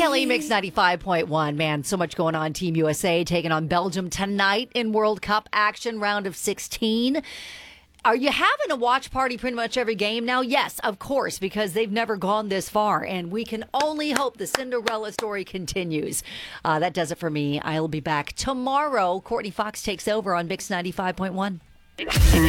Kelly, Mix 95.1. Man, so much going on. Team USA taking on Belgium tonight in World Cup action, round of 16. Are you having a watch party pretty much every game now? Yes, of course, because they've never gone this far, and we can only hope the Cinderella story continues. That does it for me. I'll be back tomorrow. Courtney Fox takes over on Mix 95.1.